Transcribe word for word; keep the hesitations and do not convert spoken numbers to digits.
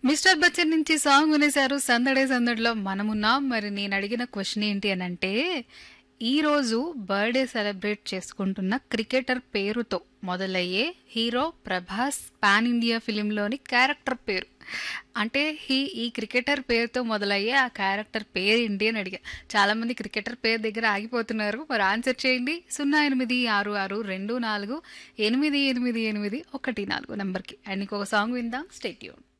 Mister Bachchan నుంచి song వినేశారు సందడే సందడిలో మనమున్నాం. మరి నేను అడిగిన క్వశ్చన్ ఏంటి అని అంటే, ఈరోజు బర్త్డే సెలబ్రేట్ చేసుకుంటున్న క్రికెటర్ పేరుతో మొదలయ్యే hero Prabhas pan India ఫిలింలోని character పేరు. అంటే హీ ఈ క్రికెటర్ పేరుతో మొదలయ్యే ఆ క్యారెక్టర్ పేరు ఏంటి అని అడిగా. చాలా మంది క్రికెటర్ పేరు దగ్గర ఆగిపోతున్నారు. మరి ఆన్సర్ చేయండి సున్నా ఎనిమిది ఆరు ఆరు రెండు నాలుగు ఎనిమిది ఎనిమిది ఎనిమిది ఒకటి నాలుగు నెంబర్కి. అండ్ ఇంకొక సాంగ్ విందాం. Stay tune.